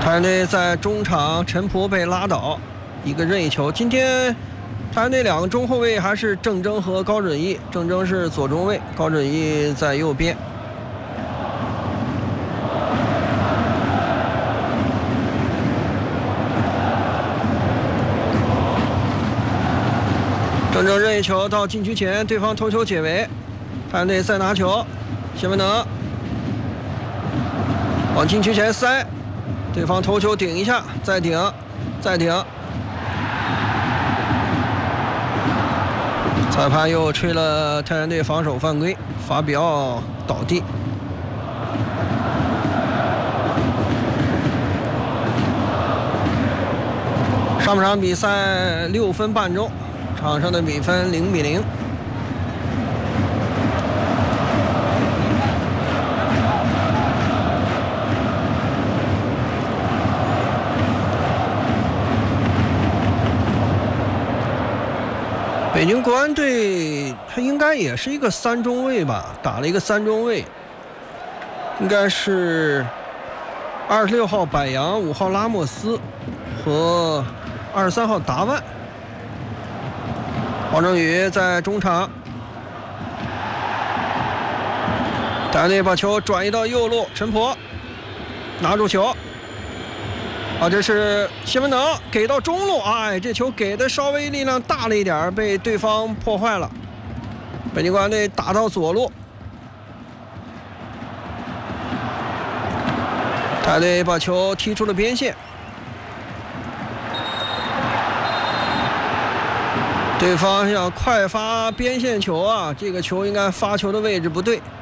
太阳队在中场陈普被拉倒，一个任意球。今天太阳队两个中后卫还是郑铮和高准翼，郑铮是左中卫，高准翼在右边。郑铮任意球到禁区前，对方头球解围，太阳队再拿球，谢文能往禁区前塞，对方头球顶一下，再顶，再顶。裁判又吹了太阳队防守犯规，法比奥倒地。上半场比赛6分半钟，场上的比分0-0。北京国安队他应该也是一个3中卫吧，打了一个3中卫，应该是26号柏杨、5号拉莫斯和23号达万。黄正宇在中场，太阳队把球转移到右路，陈普拿住球。这是谢文能给到中路，这球给的稍微力量大了一点，被对方破坏了。北京国安队打到左路，太阳队把球踢出了边线。对方想快发边线球这个球应该发球的位置不对。